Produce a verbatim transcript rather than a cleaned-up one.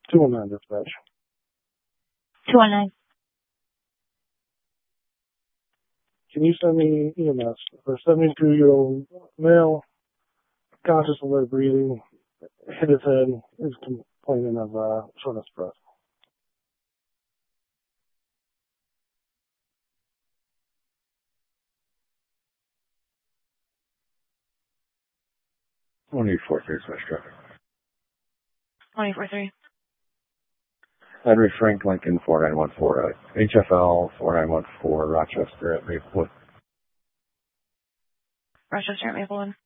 two one nine dispatch. two one nine. Can you send me E M S for a seventy-two-year-old male, conscious alert breathing, hit his head, is complaining of uh, shortness of breath. one eight four three West traffic. one eight four three. Henry Frank Lincoln four nine one four, uh, H F L four nine one four, Rochester at Maplewood. Rochester at Maplewood.